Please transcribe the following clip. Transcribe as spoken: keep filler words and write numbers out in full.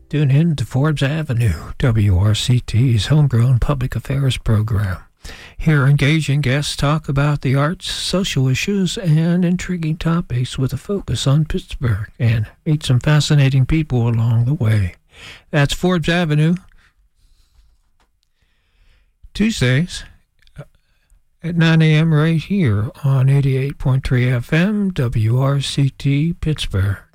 Tune in to Forbes Avenue, W R C T's homegrown public affairs program. Hear engaging guests talk about the arts, social issues, and intriguing topics with a focus on Pittsburgh, and meet some fascinating people along the way. That's Forbes Avenue, Tuesdays at nine a.m. right here on eighty-eight point three F M, W R C T Pittsburgh.